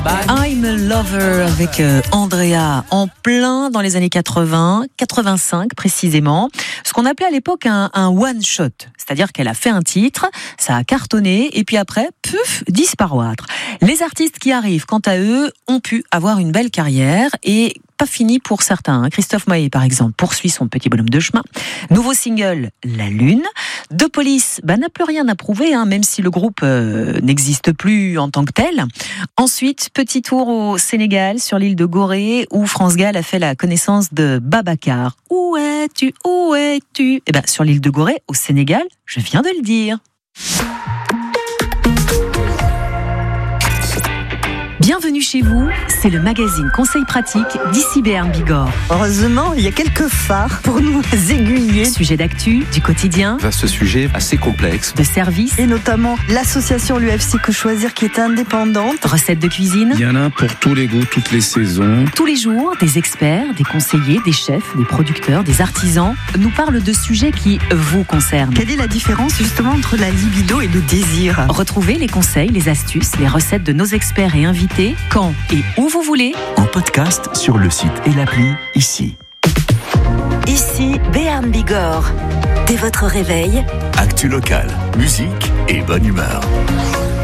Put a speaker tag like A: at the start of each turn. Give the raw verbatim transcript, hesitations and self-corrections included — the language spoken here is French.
A: I'm a Lover avec euh, Andrea, en plein dans les années quatre-vingts, quatre-vingt-cinq précisément. Ce qu'on appelait à l'époque un, un one-shot. C'est-à-dire qu'elle a fait un titre, ça a cartonné, et puis après, puf, disparaître. Les artistes qui arrivent, quant à eux, ont pu avoir une belle carrière, et pas fini pour certains. Christophe Maé, par exemple, poursuit son petit bonhomme de chemin. Nouveau single, La Lune. De Police, bah, n'a plus rien à prouver, hein, même si le groupe euh, n'existe plus en tant que tel. Ensuite, petit tour au Sénégal, sur l'île de Gorée, où France Gall a fait la connaissance de Babacar. Où es-tu? Où es-tu? Eh ben, sur l'île de Gorée, au Sénégal, je viens de le dire. Bienvenue chez vous, c'est le magazine Conseil pratique d'Ici Béarn Bigorre.
B: Heureusement, il y a quelques phares pour nous aiguiller.
A: Sujet d'actu, du quotidien,
C: Vaste sujet assez complexe.
A: de service,
B: Et notamment l'association l'U F C Que Choisir qui est indépendante.
A: recettes de cuisine.
D: Il y en a pour tous les goûts, toutes les saisons.
A: Tous les jours, des experts, des conseillers, des chefs, des producteurs, des artisans nous parlent de sujets qui vous concernent.
B: Quelle est la différence justement entre la libido et le désir?
A: Retrouvez les conseils, les astuces, les recettes de nos experts et invités quand et où vous voulez.
E: En podcast sur le site et l'appli Ici.
F: Ici Béarn Bigorre. Dès votre réveil,
E: Actu locale, musique et bonne humeur.